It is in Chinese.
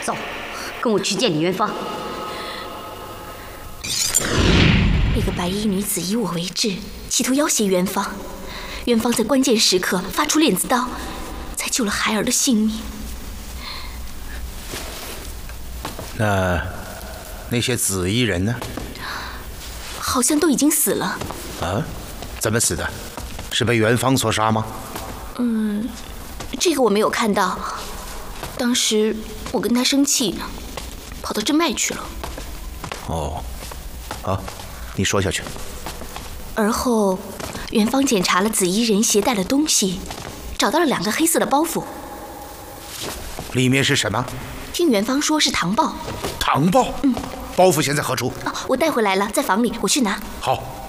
走，跟我去见李元芳。 那个白衣女子以我为质，企图要挟元芳。元芳在关键时刻发出链子刀，才救了孩儿的性命。 那些紫衣人呢？ 好像都已经死了。 啊？怎么死的？是被元芳所杀吗？ 这个我没有看到。当时我跟他生气，跑到镇脉去了。 哦，好，你说下去。 而后，元芳检查了紫衣人携带的东西，找到了2个黑色的包袱。 里面是什么？ 听元芳说是糖报。 糖报？包袱现在何处？ 我带回来了，在房里，我去拿。 好。